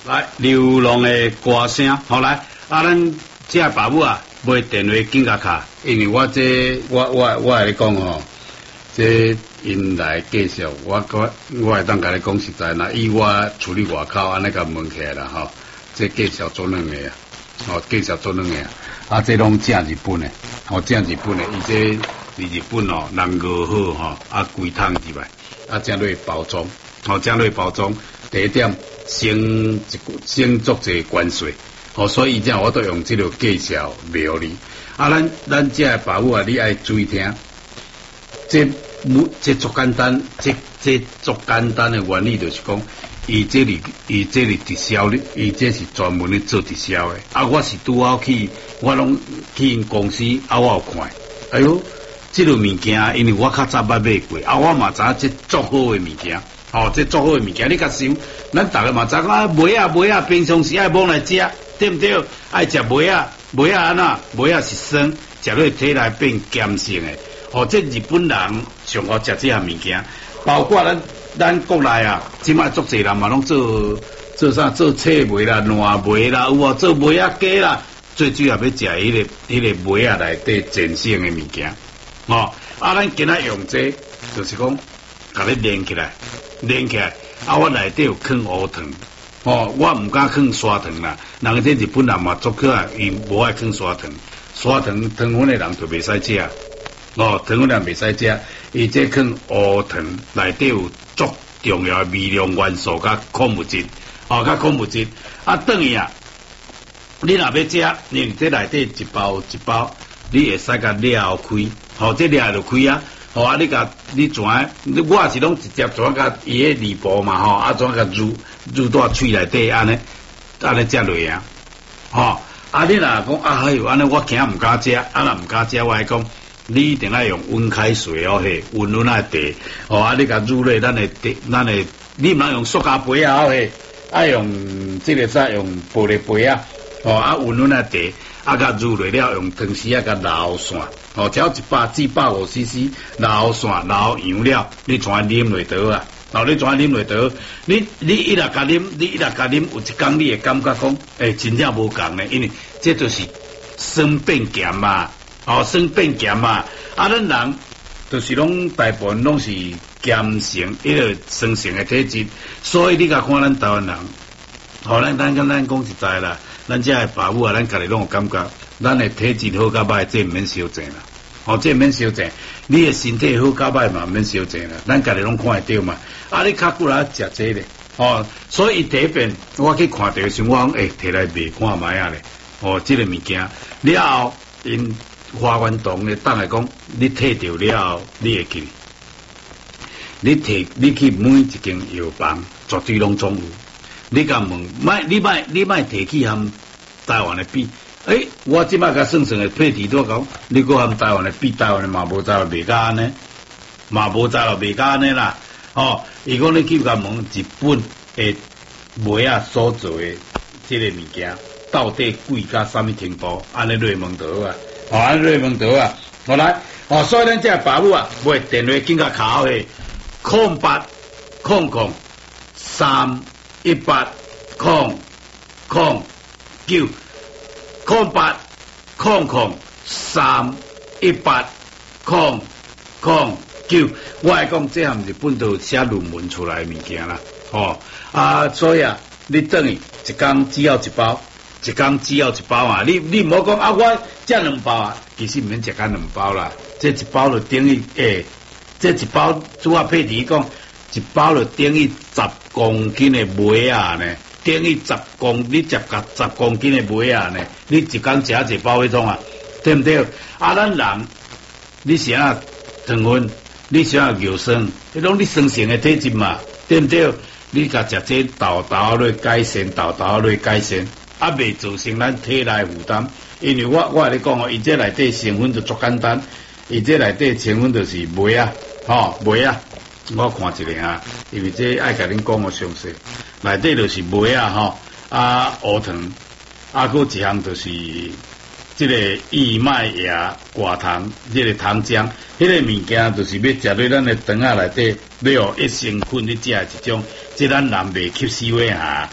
来流浪的歌声，好来，咱这爸母啊，买电话紧甲卡，因为我会你讲吼，这因来介绍，我会当甲你讲实在啦，以我处理外口安尼甲问起来啦吼，这介绍做两个啊，介绍做两个啊，这拢正日本的，正日本的，伊这日本人熬好规桶入来，正类包装，正类包装，第一点。先做一个关税，所以这样我都用这个介绍料理。咱这爸母啊，你爱注意听，这足简单，这足简单的原理就是讲，伊这里直销的，伊这是专门咧做直销的。我是拄好去，我拢去因公司，我有看，哎呦，这个物件，因为我较早捌买过，我嘛知影这足好的物件。这做好的物件，你甲想，咱大家嘛知讲梅啊，平常时爱摸来食，对不对？爱食梅啊安那，梅啊是酸，食落体内变碱性的。这日本人上好食这项物件，包括咱国内啊，即摆足侪人嘛拢做啥做脆梅啦、烂梅啦，有做梅啊鸡啦，最主要要食迄个梅啊内底碱性的物件。咱今仔用这，就是讲。甲你连起来，我内底有放乌糖，我唔敢放砂糖啦。人这日本人嘛足可爱，伊无爱放砂糖，糖分的人就袂使食，糖分人袂使食，伊这放乌糖内底有足重要的微量元素甲矿物质，等于啊，你若要食，你这内底一包，你会使甲撩开，这撩就开啊。你甲你怎？我也是拢直接怎甲伊个里部嘛怎甲入到喙内底安尼食落啊！你若讲哎呦，安尼我惊唔敢食，若唔敢食，我来讲，你一定要用温开水温啊茶，你甲入咧，咱会，你唔通用塑胶杯啊爱用这个啥用玻璃杯啊，温啊茶，甲入落了用汤匙甲捞散。只要100-150cc 捞散捞羊了，你全啉落倒啊！你全啉落倒，你一若甲啉，有一工你会感觉讲，真正无共呢，因为这就是酸变咸嘛，酸变咸嘛。咱人就是拢大部分拢是咸性，个酸性的体质，所以你甲看咱台湾人，咱讲实在啦，咱这爸母啊，咱家己拢有感觉。咱的体质好甲歹，这免小济啦。这免小济，你的身体好甲歹嘛，免小济啦。咱家己拢看会到嘛。你较久来食这咧，所以第一遍我去看到时，我讲摕来卖看卖啊咧。这个物件了后，因花园堂咧，等来讲，你摕到了后，你会去，你去每一间药房，绝对拢总有。你甲问，你莫摕去含台湾的比。我即摆甲算的配题都讲，你搁含台湾的比，台湾的嘛无在卖甲安尼，啦。伊讲你去甲问日本的梅啊所做的这个物件，到底贵甲啥物程度？安尼瑞问到啊，好来，所以咱这爸母啊，买电话紧甲卡的0800318009。0800318009，我来讲，这项日本都写论文出来的物件啦，所以啊，你等于一工只要一包，啊，你唔好讲我食2包啊，其实唔免食2包啦，这一包就等于这一包主要配题讲，一包就等于10公斤的梅啊呢。等于你食甲10公斤的梅啊呢？你一工食一包迄种啊，对不对？咱人你是啊糖分，你是啊尿酸，迄种你酸性的体质嘛，对不对？你甲食这豆落改善，未造成咱体内负担。因为我跟你讲伊这内底成分就足简单，伊这内底成分就是梅啊，梅啊。我看一下啊，因为这爱甲恁讲个详细，内底就是梅啊乌糖，搁一项就是这个燕麦芽寡糖，这个糖浆，迄个物件就是要食对咱的肠仔内底，要有益生菌你食一种，这咱人袂吸收的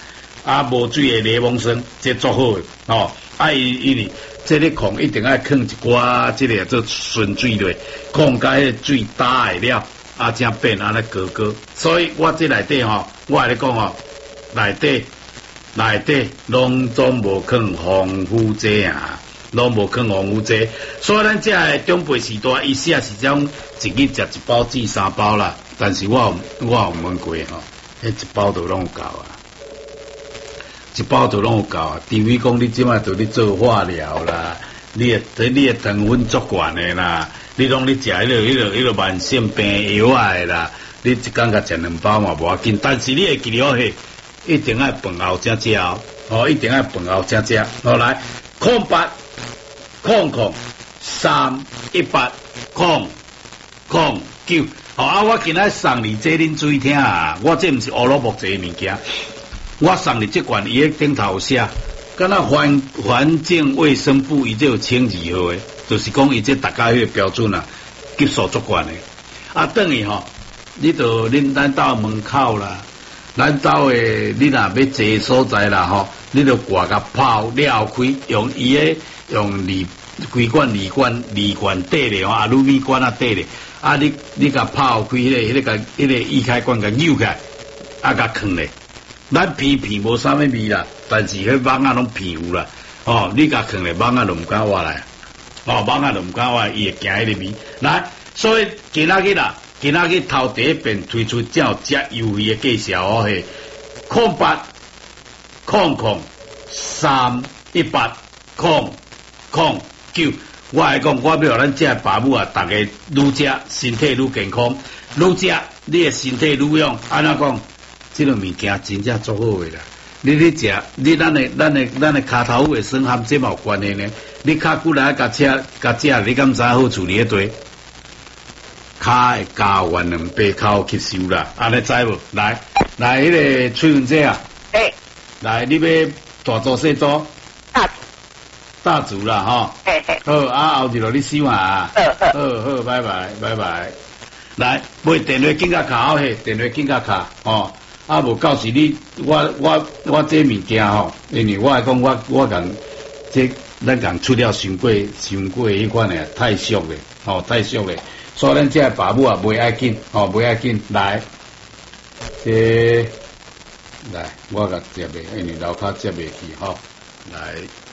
无水的柠檬霜，这足好诶，哦，因为这个控一定要放一寡这个做纯水落，控甲迄个水打会了，才变安尼高高。所以我这内底吼，我来讲吼，内底拢总无放防腐剂啊，拢无放防腐剂。所以咱这个中辈时代，伊写是种一日食1包至3包啦，但是我有问过吼，迄1包都拢有够啊。1包都拢有够啊！除非讲你即摆在咧做化疗啦，你的糖分足悬的啦，你拢咧食迄个慢性病药的啦，你一工甲食2包嘛无要紧，但是你会记了嘿，一定要饭后才食哦，一定要饭后才食。好来，0800 318 009。我今仔送你这恁注意听啊！我这毋是乌鲁木齐的物件。我送你这罐，伊迄顶头有写，敢若环境卫生部伊这有清字号的，就是讲伊这大家迄个标准啊，级数足悬的。等于吼，你就咱兜门口啦，咱兜的你若要坐所在啦吼，你就挂甲泡了开，用伊的规罐铝罐底咧吼，阿鲁米罐底咧，你甲泡开迄个液开罐甲扭起来，甲放咧。咱片无啥物味啦，但是迄网拢片有啦。哦，你甲放咧网就毋敢活来，网就毋敢活，伊会惊迄个味。来，所以今仔日头第一遍推出才有遮优惠的介绍哦嘿，0800 318 009。我来讲，我要咱遮爸母啊，大家愈食身体愈健康，愈食你的身体愈勇。安怎讲？这个物件真正足好诶啦！你食，咱的骹头会酸含这嘛有关系呢？你骹骨来甲食，你敢知好处理一堆？骹会加完2倍口吸收啦，安尼知无？来，迄个翠云姐啊，来，你要大组细组？大组啦，吼。好，后日落你收下。好，拜拜。来，买电话紧甲卡好嘿，电话紧甲卡，哦。无到时你我这物件吼，因为我来讲我讲这咱讲出了伤过迄款诶，太俗咧，太俗咧，所以咱这爸母啊袂要紧，袂要紧，来，来我甲接袂，因为楼骹接袂去，来。